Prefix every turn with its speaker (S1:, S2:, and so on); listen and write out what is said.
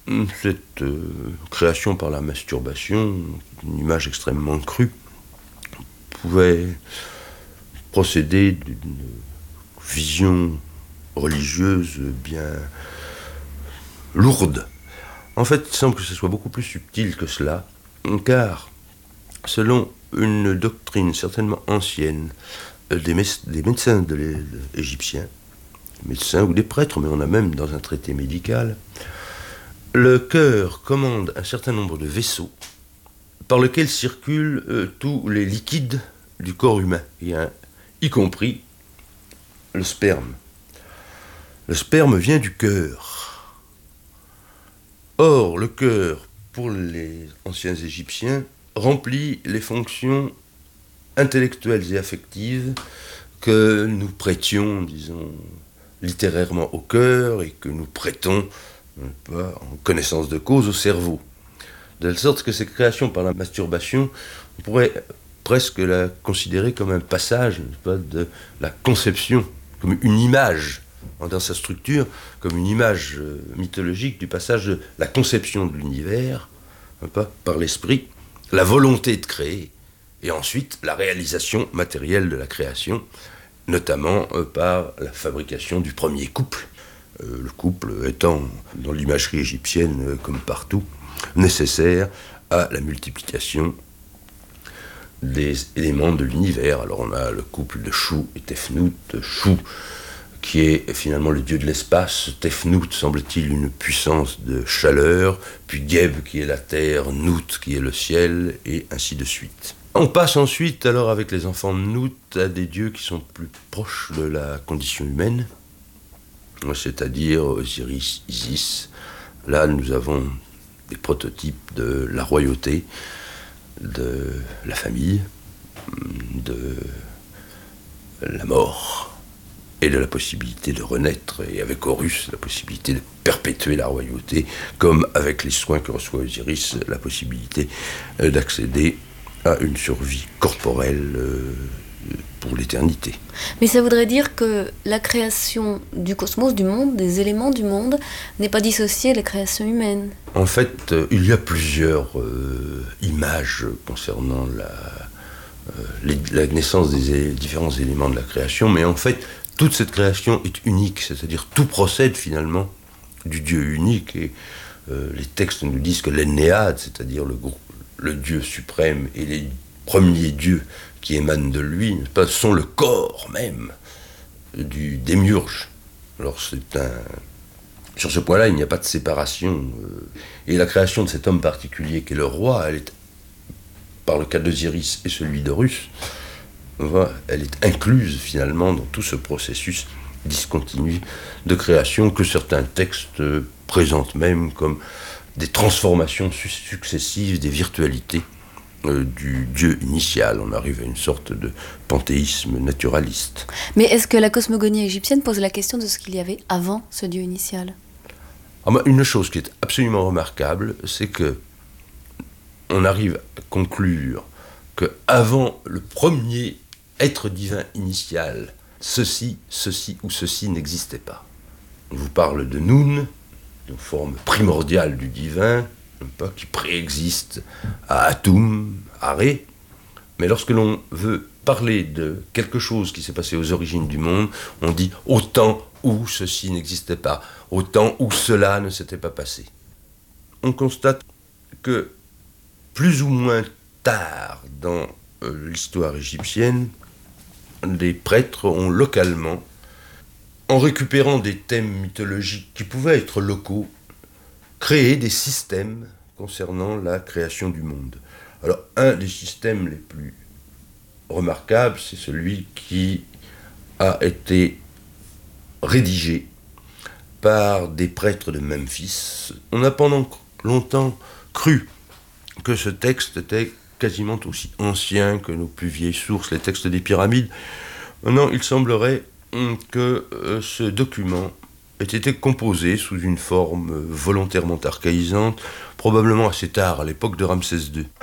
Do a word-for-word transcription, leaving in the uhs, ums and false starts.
S1: Cette euh, création par la masturbation, une image extrêmement crue, pouvait procéder d'une vision religieuse bien lourde. En fait, il semble que ce soit beaucoup plus subtil que cela, car selon une doctrine certainement ancienne des, mé- des médecins de l'é- égyptiens, médecins ou des prêtres, mais on a même dans un traité médical, le cœur commande un certain nombre de vaisseaux par lesquels circulent euh, tous les liquides du corps humain, y, a, y compris le sperme. Le sperme vient du cœur. Or, le cœur, pour les anciens Égyptiens, remplit les fonctions intellectuelles et affectives que nous prêtions, disons, littérairement au cœur et que nous prêtons pas, en connaissance de cause au cerveau. De sorte que cette création par la masturbation, on pourrait presque la considérer comme un passage pas, de la conception, comme une image dans sa structure, comme une image mythologique du passage de la conception de l'univers pas, par l'esprit, la volonté de créer, et ensuite la réalisation matérielle de la création, notamment euh, par la fabrication du premier couple. Euh, le couple étant, dans l'imagerie égyptienne euh, comme partout, nécessaire à la multiplication des éléments de l'univers. Alors on a le couple de Chou et Tefnout, Chou qui est finalement le dieu de l'espace, Tefnout semble-t-il une puissance de chaleur, puis Geb qui est la terre, Nout qui est le ciel, et ainsi de suite. On passe ensuite alors avec les enfants de Nout à des dieux qui sont plus proches de la condition humaine, c'est-à-dire Osiris, Isis. Là nous avons des prototypes de la royauté, de la famille, de la mort et de la possibilité de renaître, et avec Horus, la possibilité de perpétuer la royauté, comme avec les soins que reçoit Osiris, la possibilité d'accéder à une survie corporelle euh, pour l'éternité.
S2: Mais ça voudrait dire que la création du cosmos, du monde, des éléments du monde, n'est pas dissociée de la création humaine.
S1: En fait, euh, il y a plusieurs euh, images concernant la, euh, les, la naissance des é- différents éléments de la création, mais en fait, toute cette création est unique, c'est-à-dire tout procède finalement du Dieu unique, et euh, les textes nous disent que l'Ennéade, c'est-à-dire le, le Dieu suprême et les premiers dieux qui émanent de lui, n'est-ce pas, sont le corps même du démiurge. Alors c'est un... Sur ce point-là, il n'y a pas de séparation. Et la création de cet homme particulier qui est le roi, elle est, par le cas d'Osiris et celui d'Horus, elle est incluse finalement dans tout ce processus discontinu de création que certains textes présentent même comme des transformations successives des virtualités euh, du Dieu initial. On arrive à une sorte de panthéisme naturaliste.
S2: Mais est-ce que la cosmogonie égyptienne pose la question de ce qu'il y avait avant ce Dieu initial ?
S1: Ah ben, une chose qui est absolument remarquable, c'est que on arrive à conclure que avant le premier être divin initial, ceci, ceci ou ceci n'existait pas. On vous parle de Noun, une forme primordiale du divin, pas, qui préexiste à Atum, à Ré, mais lorsque l'on veut parler de quelque chose qui s'est passé aux origines du monde, on dit au temps où ceci n'existait pas, au temps où cela ne s'était pas passé. On constate que plus ou moins tard dans euh, l'histoire égyptienne, les prêtres ont localement, en récupérant des thèmes mythologiques qui pouvaient être locaux, créé des systèmes concernant la création du monde. Alors, un des systèmes les plus remarquables, c'est celui qui a été rédigé par des prêtres de Memphis. On a pendant longtemps cru que ce texte était quasiment aussi ancien que nos plus vieilles sources, les textes des pyramides. Maintenant, il semblerait que euh, ce document ait été composé sous une forme volontairement archaïsante, probablement assez tard, à l'époque de Ramsès deux.